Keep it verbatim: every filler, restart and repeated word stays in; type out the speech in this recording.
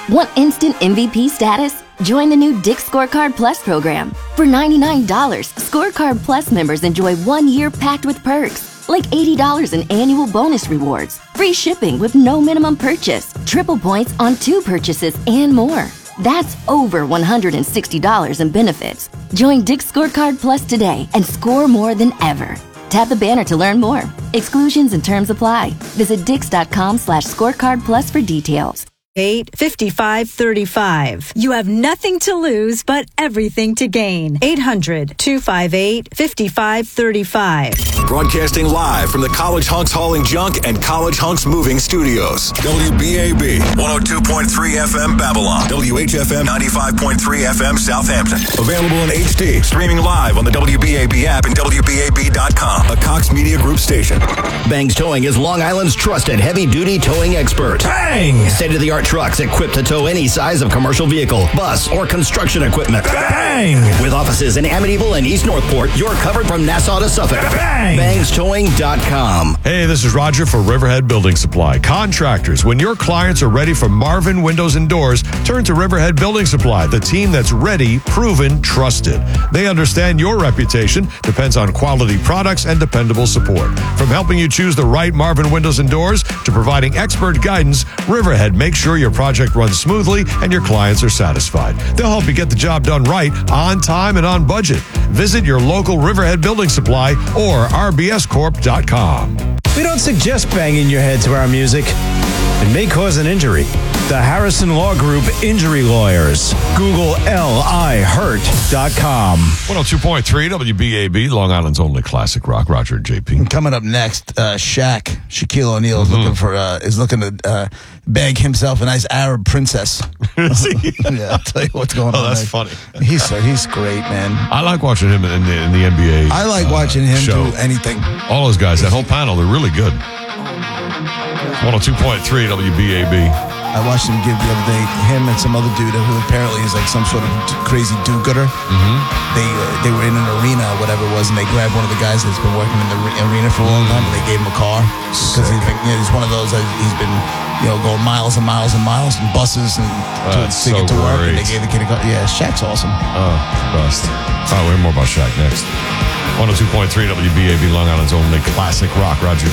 Want instant M V P status? Join the new Dick's Scorecard Plus program. For ninety-nine dollars, Scorecard Plus members enjoy one year packed with perks, like eighty dollars in annual bonus rewards, free shipping with no minimum purchase, triple points on two purchases, and more. That's over one hundred sixty dollars in benefits. Join Dick's Scorecard Plus today and score more than ever. Tap the banner to learn more. Exclusions and terms apply. Visit dix.com slash scorecard plus for details. eight fifty-five thirty-five. You have nothing to lose but everything to gain. eight hundred, two five eight, five five three five. Broadcasting live from the College Hunks Hauling Junk and College Hunks Moving Studios. W B A B one oh two point three F M Babylon. W H F M ninety-five point three F M Southampton. Available in H D. Streaming live on the W B A B app and W B A B dot com. A Cox Media Group station. Bangs Towing is Long Island's trusted heavy-duty towing expert. Bang! State-of-the-art trucks equipped to tow any size of commercial vehicle, bus, or construction equipment. Bang! With offices in Amityville and East Northport, you're covered from Nassau to Suffolk. Bang! bangs towing dot com. Hey, this is Roger for Riverhead Building Supply. Contractors, when your clients are ready for Marvin Windows and Doors, turn to Riverhead Building Supply, the team that's ready, proven, trusted. They understand your reputation depends on quality products and dependable support. From helping you choose the right Marvin Windows and Doors to providing expert guidance, Riverhead makes sure your project runs smoothly and your clients are satisfied. They'll help you get the job done right, on time, and on budget. Visit your local Riverhead Building Supply or R B S corp dot com. We don't suggest banging your head to our music. It may cause an injury. The Harrison Law Group Injury Lawyers. Google L I hurt dot com. one oh two point three W B A B, Long Island's only classic rock. Roger and J P. Coming up next, uh, Shaq, Shaquille O'Neal is Mm-hmm. looking for uh, is looking to uh, bag himself a nice Arab princess. Yeah, I'll tell you what's going Oh, on. that's there. funny. He's he's great, man. I like watching him in the, in the N B A. I like uh, watching him show. do anything. All those guys, that whole panel, they're really good. one oh two point three W B A B. I watched him give the other day, him and some other dude who apparently is like some sort of crazy do-gooder. Mm-hmm. They uh, they were in an arena or whatever it was, and they grabbed one of the guys that's been working in the re- arena for a long time, and they gave him a car. Because he's, been, you know, he's one of those that he's been, you know, going miles and miles and miles in buses and to, That's to get so to work. And great. they gave the kid a car. Yeah, Shaq's awesome. Oh, bust. All right, we'll hear more about Shaq next. one oh two point three W B A B, Long Island's only classic rock. Roger.